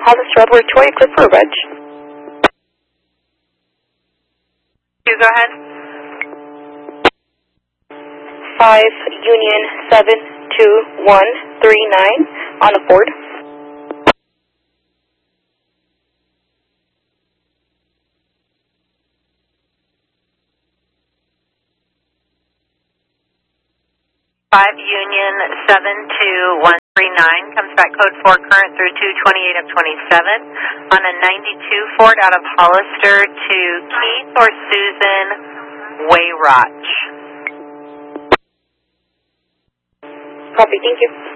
Hollister Edward Toy, clear for reg. You go ahead. 5 Union 72139 on a Ford. Union 72139 comes back code 4 current through 228 of 27 on a 92 Ford out of Hollister to Keith or Susan Wayroch. Copy, thank you.